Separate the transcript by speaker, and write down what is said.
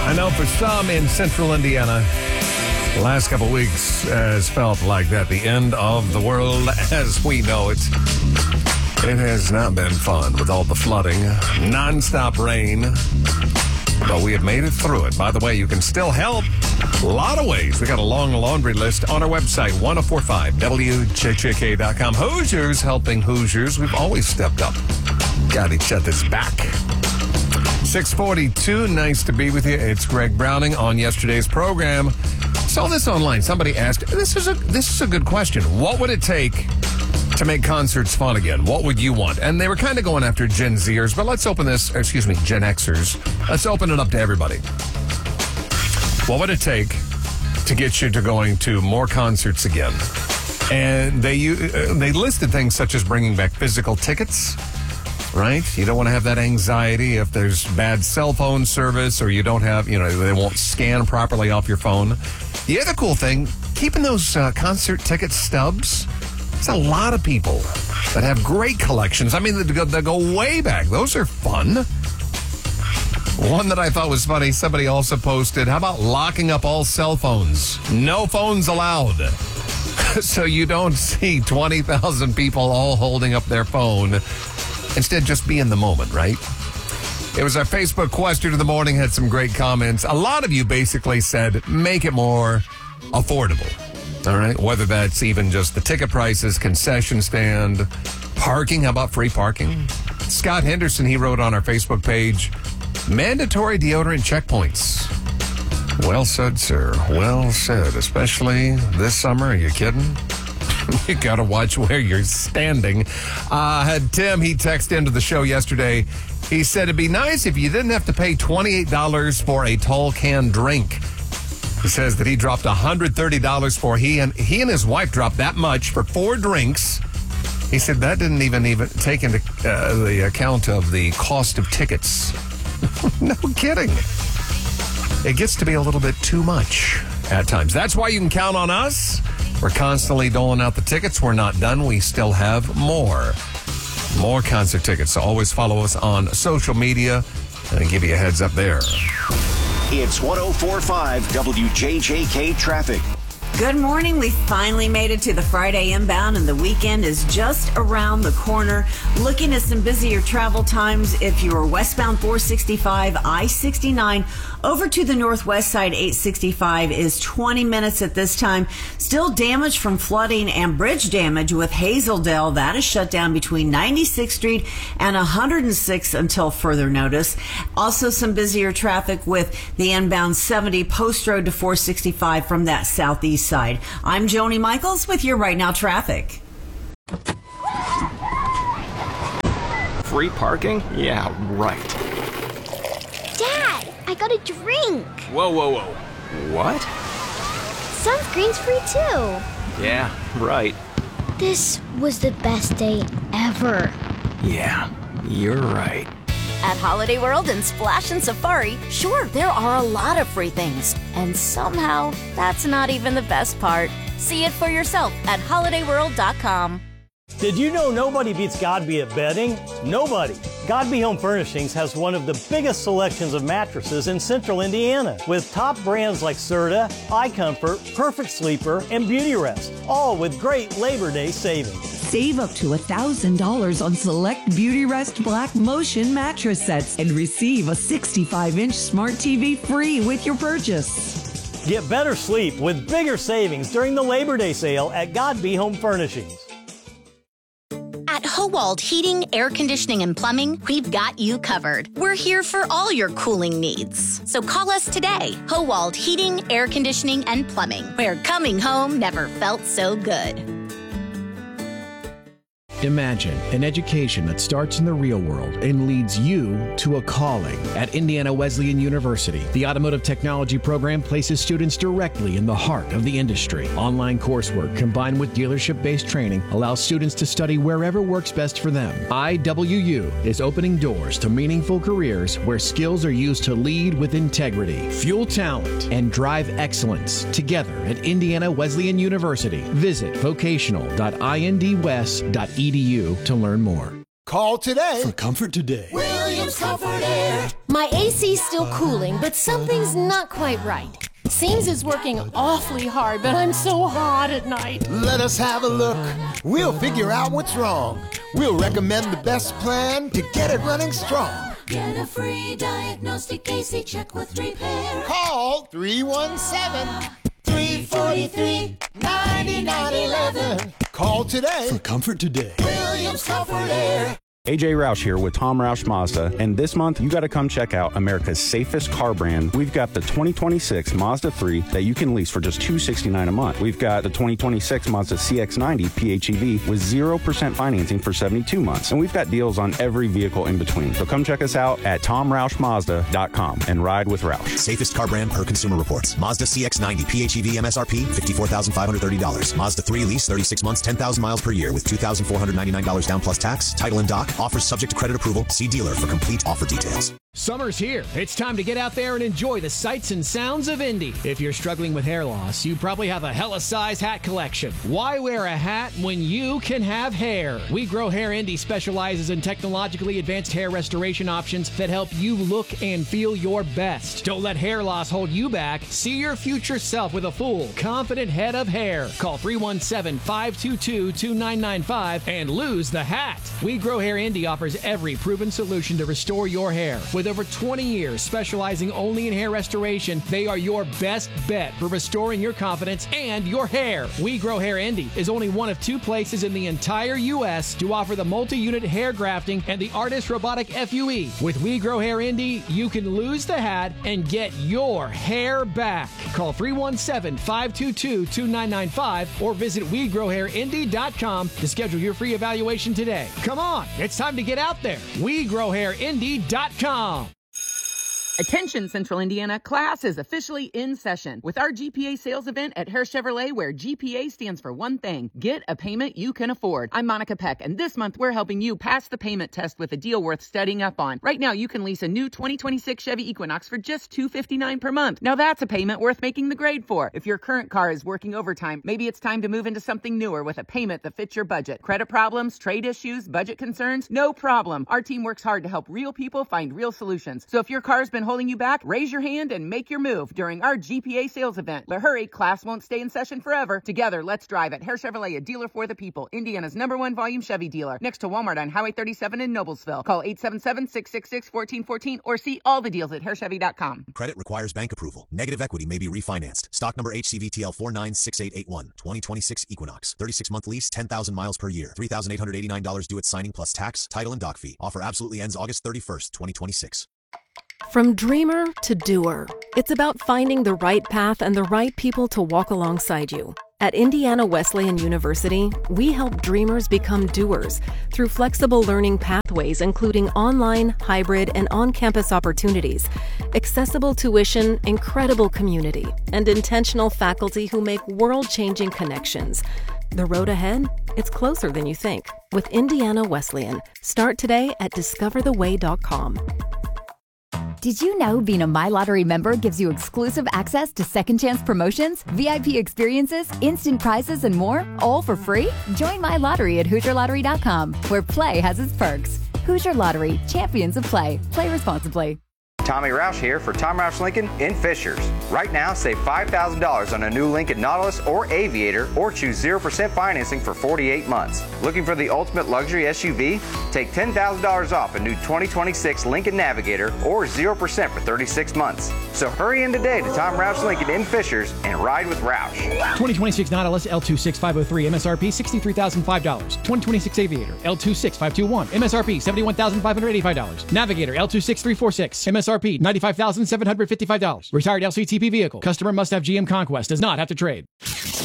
Speaker 1: I know for some in central Indiana, the last couple of weeks has felt like that, the end of the world as we know it. It has not been fun with all the flooding, nonstop rain, but we have made it through it. By the way, you can still help a lot of ways. We got a long laundry list on our website, 1045WJJK.com. Hoosiers helping Hoosiers. We've always stepped up. Got each other's back. 6:42, nice to be with you. It's Greg Browning on yesterday's program. Saw this online. Somebody asked, this is a good question. What would it take to make concerts fun again? What would you want? And they were kind of going after Gen Zers, but let's open this, Gen Xers. Let's open it up to everybody. What would it take to get you to going to more concerts again? And they listed things such as bringing back physical tickets, right? You don't want to have that anxiety if there's bad cell phone service or you don't have, they won't scan properly off your phone. The other cool thing, keeping those concert ticket stubs. There's a lot of people that have great collections. I mean, they go way back. Those are fun. One that I thought was funny, somebody also posted, how about locking up all cell phones? No phones allowed. So you don't see 20,000 people all holding up their phone. Instead, just be in the moment, right? It was our Facebook question of the morning, had some great comments. A lot of you basically said, make it more affordable. All right, whether that's even just the ticket prices, concession stand, parking. How about free parking? Scott Henderson, he wrote on our Facebook page, mandatory deodorant checkpoints. Well said, sir. Well said. Especially this summer. Are you kidding? You got to watch where you're standing. Had Tim, he texted into the show yesterday. He said it'd be nice if you didn't have to pay $28 for a tall can drink. He says that he dropped $130 for he and his wife dropped that much for 4 drinks. He said that didn't even take into the account of the cost of tickets. No kidding. It gets to be a little bit too much at times. That's why you can count on us. We're constantly doling out the tickets. We're not done. We still have more concert tickets. So always follow us on social media and give you a heads up there.
Speaker 2: It's 104.5 WJJK Traffic.
Speaker 3: Good morning. We finally made it to the Friday inbound, and the weekend is just around the corner. Looking at some busier travel times, if you are westbound 465, I-69, over to the northwest side, 865 is 20 minutes at this time. Still damage from flooding and bridge damage with Hazeldale. That is shut down between 96th Street and 106th until further notice. Also some busier traffic with the inbound 70 Post Road to 465 from that southeast side. I'm Joni Michaels with your Right Now traffic.
Speaker 4: Free parking? Yeah, right.
Speaker 5: Dad, I got a drink.
Speaker 4: Whoa. What?
Speaker 5: Sunscreen's free too.
Speaker 4: Yeah, right.
Speaker 5: This was the best day ever.
Speaker 4: Yeah, you're right.
Speaker 6: At Holiday World and Splash and Safari, sure, there are a lot of free things. And somehow, that's not even the best part. See it for yourself at holidayworld.com.
Speaker 7: Did you know nobody beats Godby at bedding? Nobody. Godby Home Furnishings has one of the biggest selections of mattresses in central Indiana, with top brands like Serta, iComfort, Perfect Sleeper, and Beautyrest, all with great Labor Day savings.
Speaker 8: Save up to $1,000 on select Beautyrest Black Motion mattress sets and receive a 65-inch smart TV free with your purchase.
Speaker 7: Get better sleep with bigger savings during the Labor Day sale at Godby Home Furnishings.
Speaker 6: At Howald Heating, Air Conditioning, and Plumbing, we've got you covered. We're here for all your cooling needs. So call us today. Howald Heating, Air Conditioning, and Plumbing, where coming home never felt so good.
Speaker 9: Imagine an education that starts in the real world and leads you to a calling. At Indiana Wesleyan University, the Automotive Technology program places students directly in the heart of the industry. Online coursework combined with dealership-based training allows students to study wherever works best for them. IWU is opening doors to meaningful careers where skills are used to lead with integrity, fuel talent, and drive excellence together at Indiana Wesleyan University. Visit vocational.indwest.edu to learn more.
Speaker 10: Call today
Speaker 11: for comfort today.
Speaker 10: William Williams Comfort Air. My AC's still cooling, but something's not quite right. Seems it's working awfully hard, but I'm so hot at night.
Speaker 11: Let us have a look. We'll figure out what's wrong. We'll recommend the best plan to get it running strong.
Speaker 10: Get a free diagnostic AC check with repair.
Speaker 11: Call 317-343-9911. Call today for comfort today.
Speaker 10: Williams Comfort Air.
Speaker 12: AJ Roush here with Tom Roush Mazda, and this month you got to come check out America's safest car brand. We've got the 2026 Mazda 3 that you can lease for just $269 a month. We've got the 2026 Mazda CX-90 PHEV with 0% financing for 72 months, and we've got deals on every vehicle in between. So come check us out at TomRoushMazda.com and ride with Roush.
Speaker 13: Safest car brand per Consumer Reports. Mazda CX-90 PHEV MSRP $54,530. Mazda 3 lease 36 months, 10,000 miles per year with $2,499 down plus tax. Title and doc. Offers subject to credit approval. See dealer for complete offer details.
Speaker 9: Summer's here. It's time to get out there and enjoy the sights and sounds of Indy. If you're struggling with hair loss, you probably have a hella-size hat collection. Why wear a hat when you can have hair? We Grow Hair Indy specializes in technologically advanced hair restoration options that help you look and feel your best. Don't let hair loss hold you back. See your future self with a full, confident head of hair. Call 317-522-2995 and lose the hat. We Grow Hair Indy offers every proven solution to restore your hair. With over 20 years specializing only in hair restoration, they are your best bet for restoring your confidence and your hair. We Grow Hair Indy is only one of 2 places in the entire U.S. to offer the multi-unit hair grafting and the Artist Robotic FUE. With We Grow Hair Indy, you can lose the hat and get your hair back. Call 317-522-2995 or visit WeGrowHairIndy.com to schedule your free evaluation today. Come on, it's time to get out there. WeGrowHairIndy.com.
Speaker 14: Attention Central Indiana, class is officially in session with our GPA sales event at Hare Chevrolet, where GPA stands for one thing: get a payment you can afford. I'm Monica Peck, and this month we're helping you pass the payment test with a deal worth studying up on. Right now you can lease a new 2026 Chevy Equinox for just $259 per month. Now that's a payment worth making the grade for. If your current car is working overtime, maybe it's time to move into something newer with a payment that fits your budget. Credit problems, trade issues, budget concerns? No problem. Our team works hard to help real people find real solutions. So if your car's been holding you back, raise your hand and make your move during our GPA sales event. But hurry, class won't stay in session forever. Together, let's drive at Hare Chevrolet, a dealer for the people. Indiana's #1 volume Chevy dealer. Next to Walmart on Highway 37 in Noblesville. Call 877-666-1414 or see all the deals at HareChevy.com.
Speaker 13: Credit requires bank approval. Negative equity may be refinanced. Stock number HCVTL 496881. 2026 Equinox. 36-month lease, 10,000 miles per year. $3,889 due at signing plus tax, title, and doc fee. Offer absolutely ends August 31st, 2026.
Speaker 15: From dreamer to doer, it's about finding the right path and the right people to walk alongside you. At Indiana Wesleyan University, we help dreamers become doers through flexible learning pathways, including online, hybrid, and on-campus opportunities, accessible tuition, incredible community, and intentional faculty who make world-changing connections. The road ahead? It's closer than you think. With Indiana Wesleyan, start today at discovertheway.com.
Speaker 16: Did you know being a My Lottery member gives you exclusive access to second chance promotions, VIP experiences, instant prizes, and more, all for free? Join My Lottery at HoosierLottery.com, where play has its perks. Hoosier Lottery, champions of play. Play responsibly.
Speaker 17: Tommy Roush here for Tom Roush Lincoln in Fishers. Right now, save $5,000 on a new Lincoln Nautilus or Aviator, or choose 0% financing for 48 months. Looking for the ultimate luxury SUV? Take $10,000 off a new 2026 Lincoln Navigator or 0% for 36 months. So hurry in today to Tom Roush Lincoln in Fishers and ride with Roush.
Speaker 9: 2026 Nautilus L26503 MSRP $63,005. 2026 Aviator L26521 MSRP $71,585. Navigator L26346 MSRP $95,755. Retired LCTP vehicle. Customer must have GM Conquest. Does not have to trade.